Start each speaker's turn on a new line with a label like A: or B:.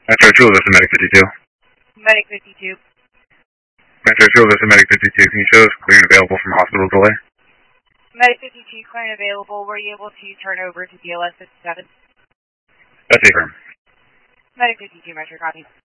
A: Metro 2, this is Medic 52.
B: Medic 52.
A: Metro 2, this is Medic 52. Can you show us clear and available from hospital delay?
B: Medic 52, clear and available. Were you able to turn over to DLS 57?
A: That's affirm.
B: Medic 52, Metro, copy.